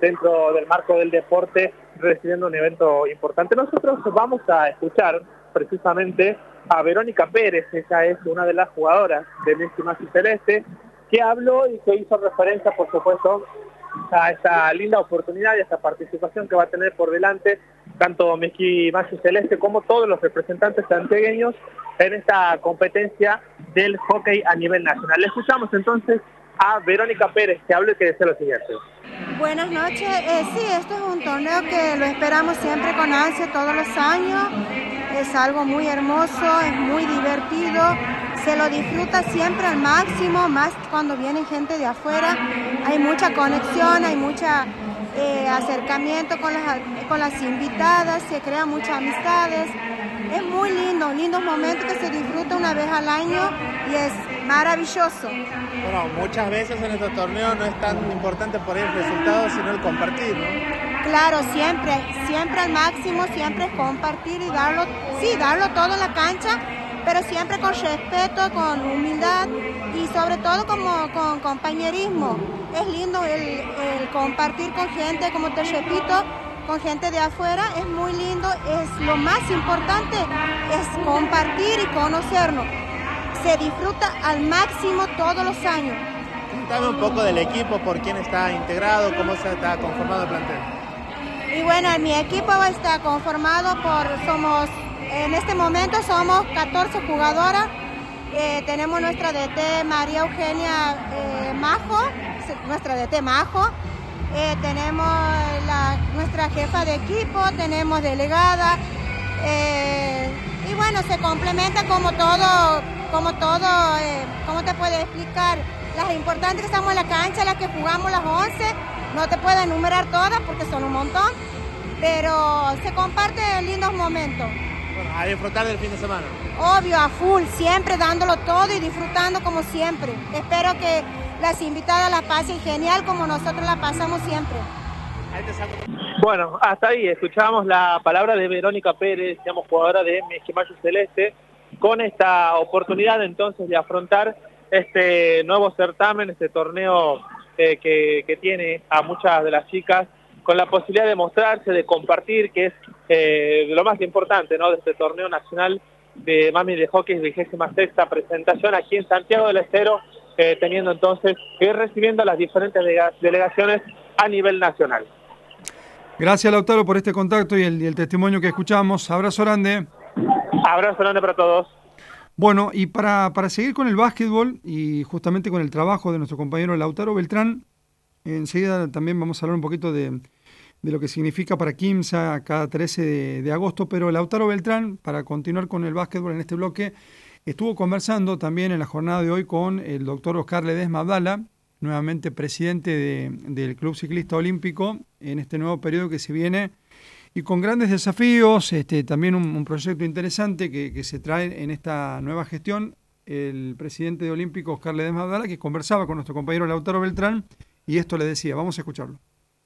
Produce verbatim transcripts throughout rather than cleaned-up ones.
dentro del marco del deporte, recibiendo un evento importante. Nosotros vamos a escuchar precisamente a Verónica Pérez. Ella es una de las jugadoras de Messi Maggi Celeste, que habló y que hizo referencia, por supuesto, a esta linda oportunidad y a esta participación que va a tener por delante tanto Messi Maggi Celeste como todos los representantes santiagueños en esta competencia del hockey a nivel nacional. Le escuchamos entonces a Verónica Pérez, que habla y que dice lo siguiente. Buenas noches. Eh, sí, este es un torneo que lo esperamos siempre con ansia todos los años. Es algo muy hermoso, es muy divertido, se lo disfruta siempre al máximo, más cuando viene gente de afuera. Hay mucha conexión, hay mucho eh, acercamiento con las, con las invitadas, se crean muchas amistades. Es muy lindo, lindos momentos que se disfruta una vez al año y es maravilloso. Bueno, muchas veces en estos torneos no es tan importante por el resultado, sino el compartir, ¿no? Claro, siempre, siempre al máximo, siempre compartir y darlo, sí, darlo todo en la cancha, pero siempre con respeto, con humildad y sobre todo como, con compañerismo. Es lindo el, el compartir con gente, como te repito, con gente de afuera, es muy lindo, es lo más importante, es compartir y conocernos. Se disfruta al máximo todos los años. Contame un poco del equipo, por quién está integrado, cómo se está conformado el plantel. Y bueno, mi equipo está conformado por, somos, en este momento somos catorce jugadoras. Eh, tenemos nuestra D T María Eugenia eh, Majo, nuestra D T Majo. Eh, tenemos la, nuestra jefa de equipo, tenemos delegada. Eh, y bueno, se complementa como todo, como todo, eh, ¿cómo te puedo explicar? Las importantes que estamos en la cancha, las que jugamos las once. No te puedo enumerar todas porque son un montón, pero se comparten lindos momentos. Bueno, a disfrutar del fin de semana. Obvio, a full, siempre dándolo todo y disfrutando como siempre. Espero que las invitadas la pasen genial como nosotros la pasamos siempre. Bueno, hasta ahí escuchamos la palabra de Verónica Pérez, digamos, jugadora de Messi Maggi Celeste, con esta oportunidad entonces de afrontar este nuevo certamen, este torneo Eh, que, que tiene a muchas de las chicas con la posibilidad de mostrarse, de compartir, que es eh, lo más importante, ¿no?, de este torneo nacional de mami de hockey, vigésima sexta presentación aquí en Santiago del Estero, eh, teniendo entonces que ir recibiendo a las diferentes delega delegaciones a nivel nacional. Gracias, Lautaro, por este contacto y el, y el testimonio que escuchamos. Abrazo grande. Abrazo grande para todos. Bueno, y para, para seguir con el básquetbol y justamente con el trabajo de nuestro compañero Lautaro Beltrán, enseguida también vamos a hablar un poquito de, de lo que significa para Quimsa cada trece de, de agosto, pero Lautaro Beltrán, para continuar con el básquetbol en este bloque, estuvo conversando también en la jornada de hoy con el doctor Oscar Ledesma Abdala, nuevamente presidente de, del Club Ciclista Olímpico, en este nuevo periodo que se viene, y con grandes desafíos, este, también un, un proyecto interesante que, que se trae en esta nueva gestión, el presidente de Olímpico, Oscar Ledesma Abdala, que conversaba con nuestro compañero Lautaro Beltrán, y esto le decía. Vamos a escucharlo.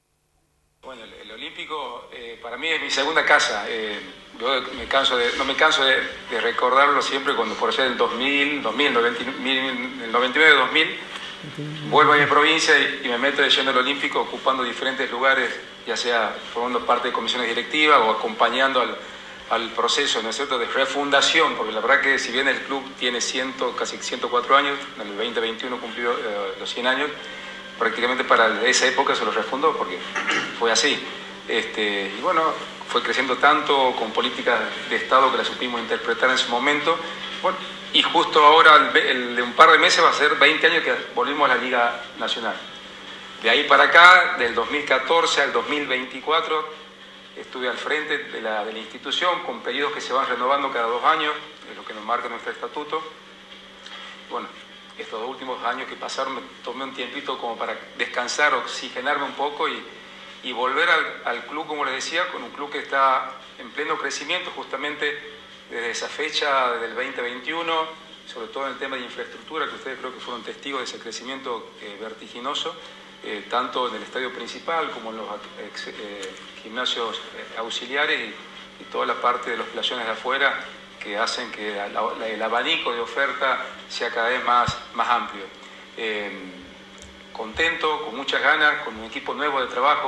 Bueno, el, el Olímpico eh, para mí es mi segunda casa. Eh, yo me canso de, no me canso de, de recordarlo siempre cuando por allá del dos mil, dos mil, noventa, el noventa y nueve dos mil, vuelvo a mi provincia y, y me meto de lleno al Olímpico, ocupando diferentes lugares, ya sea formando parte de comisiones directivas o acompañando al, al proceso, ¿no es cierto?, de refundación, porque la verdad que si bien el club tiene cien, casi ciento cuatro años, en el veinte veintiuno cumplió eh, los cien años, prácticamente para esa época se lo refundó, porque fue así. Este, y bueno, fue creciendo tanto con políticas de Estado que la supimos interpretar en su momento. Bueno, y justo ahora, el, el de un par de meses, va a ser veinte años que volvimos a la Liga Nacional. De ahí para acá, del dos mil catorce al dos mil veinticuatro, estuve al frente de la, de la institución con periodos que se van renovando cada dos años, es lo que nos marca nuestro estatuto. Bueno, estos dos últimos años que pasaron me tomé un tiempito como para descansar, oxigenarme un poco y, y volver al, al club, como les decía, con un club que está en pleno crecimiento justamente desde esa fecha, desde el veinte veintiuno, sobre todo en el tema de infraestructura, que ustedes creo que fueron testigos de ese crecimiento eh, vertiginoso. Eh, tanto en el estadio principal como en los ex, eh, gimnasios eh, auxiliares y, y toda la parte de los playones de afuera que hacen que la, la, el abanico de oferta sea cada vez más, más amplio. Eh, contento, con muchas ganas, con un equipo nuevo de trabajo.